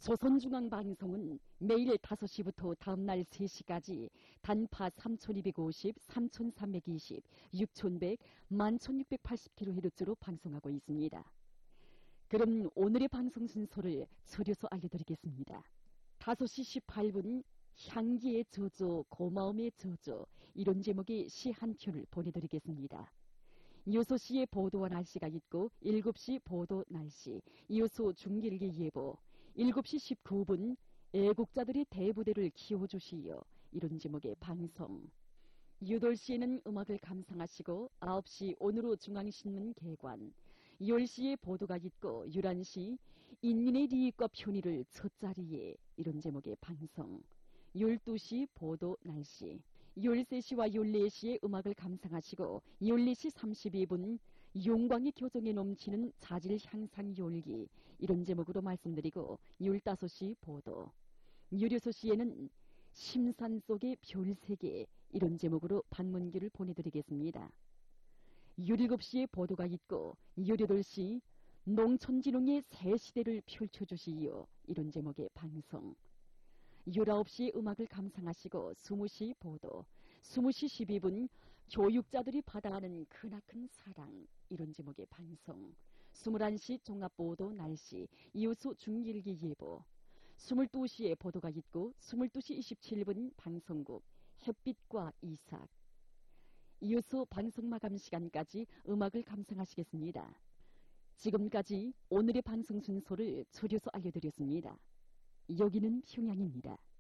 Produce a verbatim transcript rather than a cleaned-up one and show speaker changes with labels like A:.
A: 조선중앙방송은 매일 다섯 시부터 다음날 세 시까지 단파 삼천이백오십, 삼천삼백이십, 육천백, 만천육백팔십 킬로헤르츠로 방송하고 있습니다. 그럼 오늘의 방송 순서를 줄여서 알려드리겠습니다. 다섯 시 십팔 분 향기의 저조, 고마움의 저조, 이런 제목의 시 한 편을 보내드리겠습니다. 여섯 시에 보도와 날씨가 있고 일곱 시 보도 날씨, 이어서 중길기 예보, 일곱 시 십구 분 애국자들이 대부대를 키워주시오, 이런 제목의 방송. 여덟 시에는 음악을 감상하시고 아홉 시 오늘의 중앙신문 개관, 열 시에 보도가 있고 열한 시 인민의利益과 편의를 첫자리에, 이런 제목의 방송. 열두 시 보도 날씨, 열세 시와 열네 시에 음악을 감상하시고 열네 시 삼십이 분 용광이 교정에 넘치는 자질 향상 열기, 이런 제목으로 말씀드리고 열다섯 시 보도, 열여섯 시에는 심산 속의 별세계, 이런 제목으로 방문기를 보내드리겠습니다. 열일곱 시에 보도가 있고 열여덟 시 농촌진흥의 새 시대를 펼쳐주시오, 이런 제목의 방송. 열아홉 시에 음악을 감상하시고 스무 시 보도, 스무 시 십이 분 교육자들이 받아가는 크나큰 사랑, 이런 제목의 방송. 스물한 시 종합보도 날씨, 이어서 중길기 예보, 스물두 시에 보도가 있고 스물두 시 이십칠 분 방송국 햇빛과 이삭. 이어서 방송 마감 시간까지 음악을 감상하시겠습니다. 지금까지 오늘의 방송 순서를 줄여서 알려드렸습니다. 여기는 평양입니다.